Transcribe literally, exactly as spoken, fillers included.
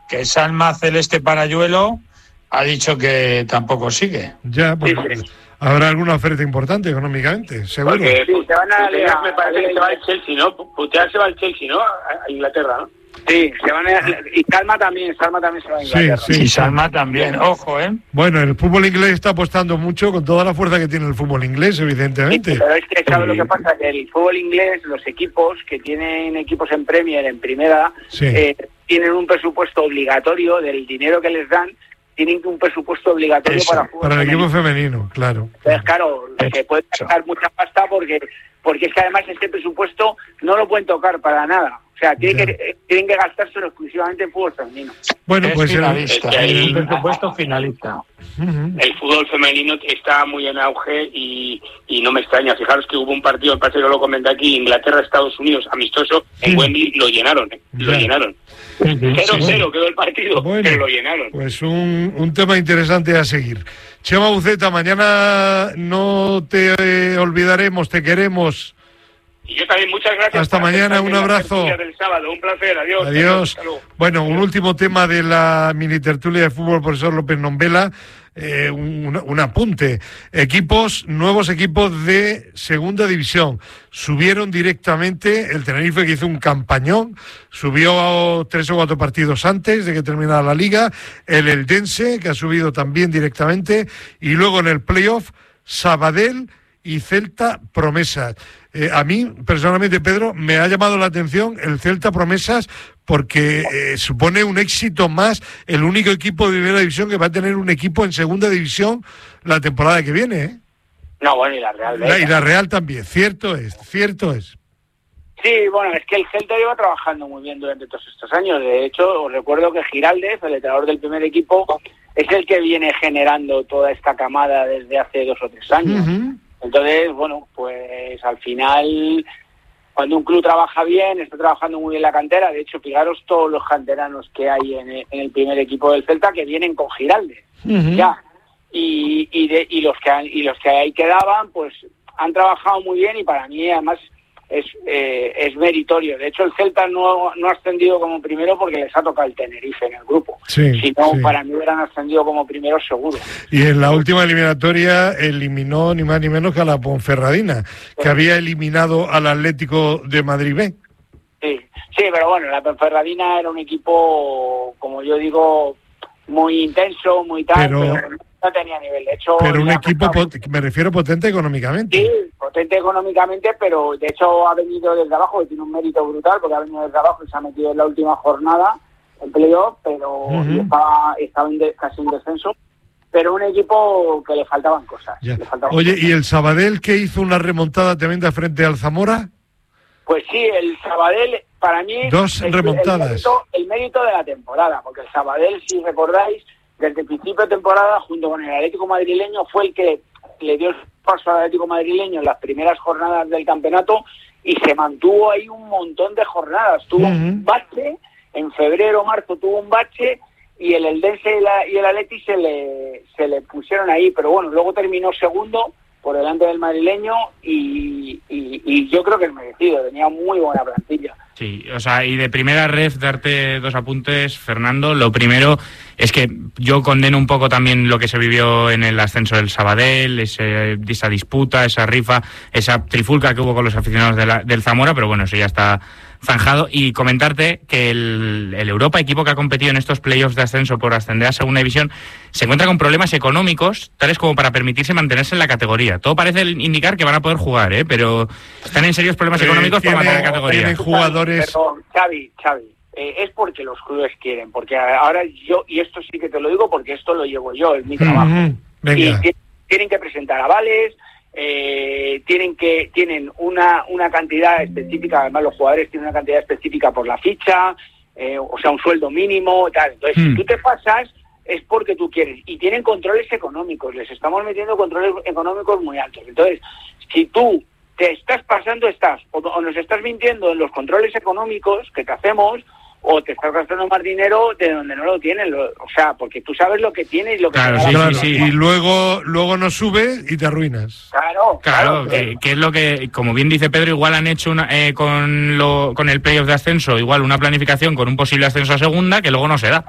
que Salma Celeste Parayuelo ha dicho que tampoco sigue. Ya, pues Sí, sí. habrá alguna oferta importante económicamente, seguro. Porque Sí, se van a Puteas ligar, me parece que se va al Chelsea, ¿no? Putear se va al Chelsea, ¿no? A a Inglaterra, ¿no? Sí, se van a, y Salma también, Salma también se va a Sí, Inglaterra. sí. Y Salma también, ojo, ¿eh? Bueno, el fútbol inglés está apostando mucho con toda la fuerza que tiene el fútbol inglés, evidentemente. Pero es que, ¿sabes lo que pasa? Que el fútbol inglés, los equipos que tienen equipos en Premier, en Primera, Sí. eh, tienen un presupuesto obligatorio del dinero que les dan, tienen un presupuesto obligatorio Eso, para fútbol Para el femenino. equipo femenino, claro. Entonces, claro, se puede gastar mucha pasta porque porque es que además este presupuesto no lo pueden tocar para nada. O sea, tienen, Ya. que, tienen que gastárselo exclusivamente en fútbol femenino. Bueno, Es pues el, finalista, el- es un el- presupuesto finalista. Ujú. El fútbol femenino está muy en auge y, y no me extraña. Fijaros que hubo un partido, me parece que lo comenté aquí, Inglaterra-Estados Unidos, amistoso, en Sí. Wembley, lo llenaron, ¿eh? Lo Ya. llenaron. Sí, sí, cero cero sí. quedó el partido, Bueno. pero lo llenaron. Pues un, un tema interesante a seguir. Chema Buceta, mañana no te eh, olvidaremos, te queremos. Y yo también, muchas gracias. Hasta por mañana, estar un en la abrazo. tertulia del sábado. Un placer, adiós. Adiós. Hasta luego. Bueno, un último tema de la mini tertulia de fútbol, profesor López Nombela, eh, un, un apunte. Equipos, nuevos equipos de segunda división. Subieron directamente el Tenerife, que hizo un campañón, subió tres o cuatro partidos antes de que terminara la liga, el Eldense, que ha subido también directamente, y luego en el playoff, Sabadell y Celta Promesas. Eh, a mí, personalmente, Pedro, me ha llamado la atención el Celta Promesas porque eh, supone un éxito más, el único equipo de primera división que va a tener un equipo en segunda división la temporada que viene, ¿eh? No, bueno, y la Real. La, y la Real también, cierto es, cierto es. Sí, bueno, es que el Celta lleva trabajando muy bien durante todos estos años. De hecho, os recuerdo que Giraldez, el entrenador del primer equipo, es el que viene generando toda esta camada desde hace dos o tres años. Uh-huh. Entonces, bueno, pues al final, cuando un club trabaja bien, está trabajando muy bien la cantera. De hecho, fijaros todos los canteranos que hay en el, en el primer equipo del Celta que vienen con Giraldez. Uh-huh. Ya. Y, y, de, y los que han, y los que ahí quedaban, pues han trabajado muy bien y para mí además es eh, es meritorio. De hecho, el Celta no, no ha ascendido como primero porque les ha tocado el Tenerife en el grupo. Sí, Si no, sí. para mí hubieran ascendido como primero seguro. Y en la última eliminatoria eliminó ni más ni menos que a la Ponferradina, que había eliminado al Atlético de Madrid B. Sí, sí, pero bueno, la Ponferradina era un equipo, como yo digo, muy intenso, muy tal, Pero- pero, no tenía nivel. De hecho, Pero un le ha equipo, afectado- pot- me refiero potente económicamente. Sí, potente económicamente, pero de hecho ha venido desde abajo, que tiene un mérito brutal, porque ha venido desde abajo y se ha metido en la última jornada en playoff, pero Ujú. y estaba, estaba inde- casi en descenso. Pero un equipo que le faltaban cosas. Ya. le faltaban Oye, cosas. ¿y el Sabadell que hizo una remontada tremenda frente al Zamora? Pues sí, el Sabadell, para mí... Dos el- remontadas. El mérito, el mérito de la temporada, porque el Sabadell, si recordáis, desde el principio de temporada, junto con el Atlético madrileño, fue el que le dio el paso al Atlético madrileño en las primeras jornadas del campeonato y se mantuvo ahí un montón de jornadas. Tuvo Ujú. un bache, en febrero, marzo tuvo un bache y el Eldense y, la, y el Atleti se le, se le pusieron ahí, pero bueno, luego terminó segundo por delante del madrileño y, y, y yo creo que es merecido, tenía muy buena plantilla. Sí, o sea, y de primera ref, darte dos apuntes, Fernando. Lo primero es que yo condeno un poco también lo que se vivió en el ascenso del Sabadell, ese, esa disputa, esa rifa, esa trifulca que hubo con los aficionados de la, del Zamora, pero bueno, eso ya está zanjado. Y comentarte que el, el Europa, equipo que ha competido en estos playoffs de ascenso por ascender a segunda división, se encuentra con problemas económicos, tales como para permitirse mantenerse en la categoría. Todo parece indicar que van a poder jugar, ¿eh? Pero están en serios problemas Eh, económicos para tiene- mantener la categoría. tiene jugadores... Pero, Xavi, Xavi, eh, es porque los clubes quieren, porque ahora yo, y esto sí que te lo digo porque esto lo llevo yo, es mi trabajo. Ujú. Venga. Y ti- tienen que presentar avales, eh, tienen que tienen una una cantidad específica, además los jugadores tienen una cantidad específica por la ficha, eh, o sea, un sueldo mínimo, tal. Entonces, Hmm. si tú te pasas, es porque tú quieres. Y tienen controles económicos, les estamos metiendo controles económicos muy altos. Entonces, si tú te estás pasando, estás, o, o nos estás mintiendo en los controles económicos que te hacemos, o te estás gastando más dinero de donde no lo tienes, lo- o sea, porque tú sabes lo que tienes y lo que Claro, te da sí, la Claro, sí, pena. sí. y luego, luego no sube y te arruinas. Claro, Claro, claro. que, que es lo que, como bien dice Pedro, igual han hecho una, eh, con, lo, con el playoff de ascenso, igual una planificación con un posible ascenso a segunda que luego no se da.